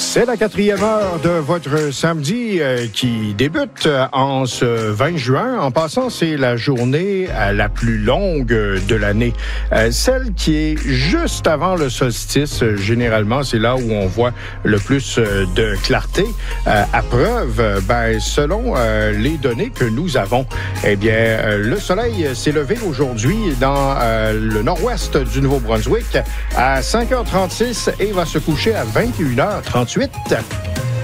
C'est la 4e heure de votre samedi qui débute en ce 20 juin. En passant, c'est la journée la plus longue de l'année. Celle qui est juste avant le solstice. Généralement, c'est là où on voit le plus de clarté. À preuve, selon les données que nous avons, eh bien, le soleil s'est levé aujourd'hui dans le nord-ouest du Nouveau-Brunswick à 5h36 et va se coucher à 21h38.